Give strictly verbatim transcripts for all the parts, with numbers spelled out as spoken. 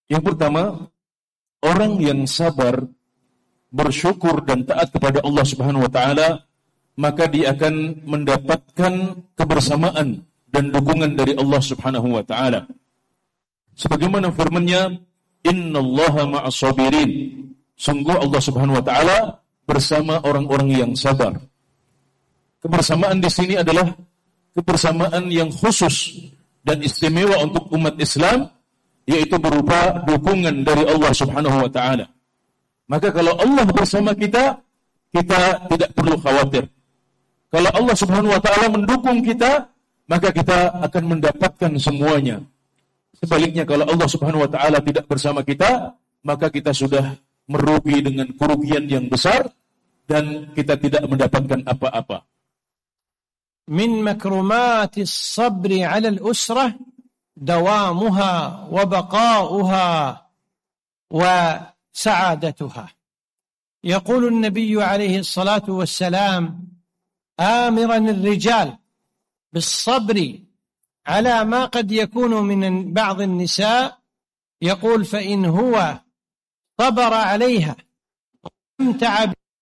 Yang pertama, orang yang sabar, bersyukur dan taat kepada Allah Subhanahu wa taala, maka dia akan mendapatkan kebersamaan dan dukungan dari Allah Subhanahu wa taala. Sebagaimana firman-Nya, "Innallaha ma'as sabirin." Sungguh Allah Subhanahu wa taala bersama orang-orang yang sabar. Kebersamaan di sini adalah kebersamaan yang khusus dan istimewa untuk umat Islam, yaitu berupa dukungan dari Allah Subhanahu wa taala. Maka kalau Allah bersama kita, kita tidak perlu khawatir. Kalau Allah Subhanahu wa taala mendukung kita, maka kita akan mendapatkan semuanya. Sebaliknya kalau Allah Subhanahu wa taala tidak bersama kita, maka kita sudah merugi dengan kerugian yang besar dan kita tidak mendapatkan apa-apa. Min makrumati as-sabri 'ala al-usrah dawamuha wa baqa'uha wa سعادتها. يقول النبي عليه الصلاة والسلام آمرا الرجال بالصبر على ما قد يكون من بعض النساء، يقول فإن هو صبر عليها واستمتع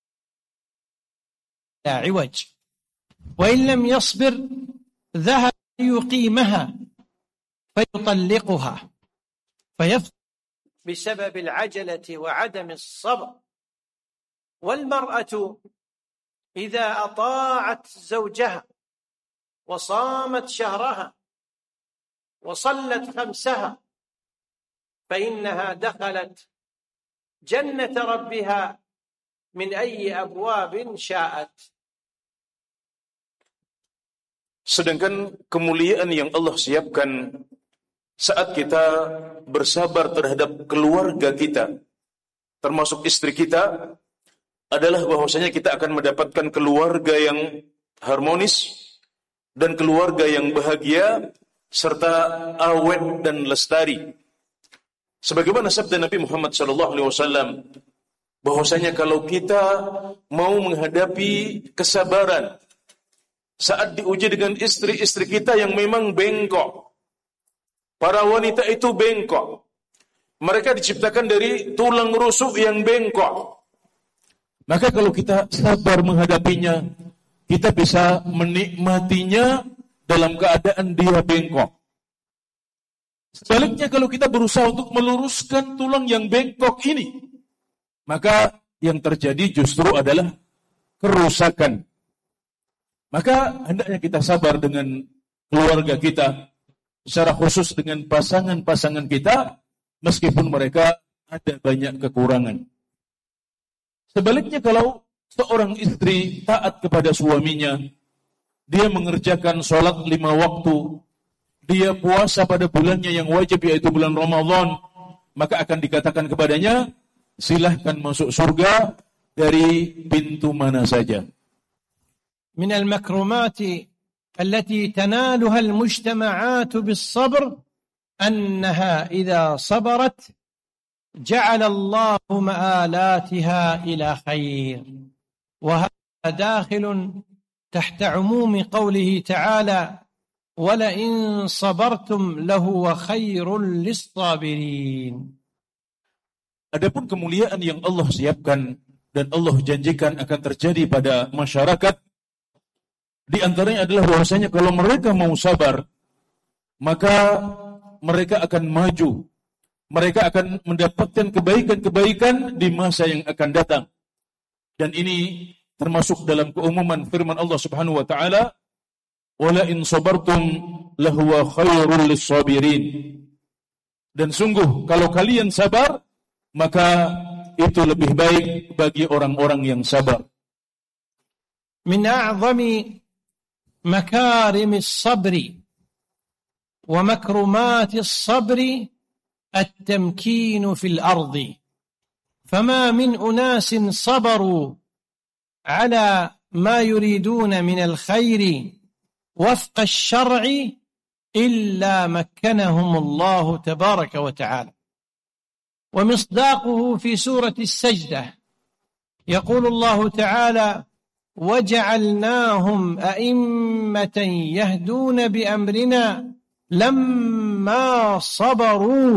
بلا عوج، وإن لم يصبر ذهب يقيمها فيطلقها فيفضل بسبب العجلة وعدم الصبر. والمرأة إذا أطاعت زوجها وصامت شهرها وصلت خمسها فإنها دخلت جنة ربها من أي أبواب شاءت. Sedangkan kemuliaan yang Allah siapkan saat kita bersabar terhadap keluarga kita, termasuk istri kita, adalah bahwasanya kita akan mendapatkan keluarga yang harmonis dan keluarga yang bahagia serta awet dan lestari. Sebagaimana sabda Nabi Muhammad sallallahu alaihi wasallam, bahwasanya kalau kita mau menghadapi kesabaran saat diuji dengan istri-istri kita yang memang bengkok. Para wanita itu bengkok. Mereka diciptakan dari tulang rusuk yang bengkok. Maka kalau kita sabar menghadapinya, kita bisa menikmatinya dalam keadaan dia bengkok. Sebaliknya kalau kita berusaha untuk meluruskan tulang yang bengkok ini, maka yang terjadi justru adalah kerusakan. Maka hendaknya kita sabar dengan keluarga kita, secara khusus dengan pasangan-pasangan kita, meskipun mereka ada banyak kekurangan. Sebaliknya kalau seorang istri taat kepada suaminya, dia mengerjakan sholat lima waktu, dia puasa pada bulannya yang wajib yaitu bulan Ramadan, maka akan dikatakan kepadanya, silahkan masuk surga dari pintu mana saja. Min al-makrumati التي تنالها المجتمعات بالصبر أنها إذا صبرت جعل الله مآلاتها إلى خير، وهذا داخل تحت عموم قوله تعالى ولئن صبرتم لهو خير للصابرين. Adapun kemuliaan yang Allah siapkan dan Allah janjikan akan terjadi pada masyarakat, di antaranya adalah bahwasanya kalau mereka mau sabar, maka mereka akan maju. Mereka akan mendapatkan kebaikan-kebaikan di masa yang akan datang. Dan ini termasuk dalam keumuman firman Allah Subhanahu wa taala, "Wala in sabartum lahuwa khairul lis-sabirin." Dan sungguh kalau kalian sabar, maka itu lebih baik bagi orang-orang yang sabar. Min a'zami مكارم الصبر ومكرمات الصبر التمكين في الأرض، فما من أناس صبروا على ما يريدون من الخير وفق الشرع إلا مكنهم الله تبارك وتعالى. ومصداقه في سورة السجدة يقول الله تعالى وجعلناهم أئمة يهدون بأمرنا لما صبروا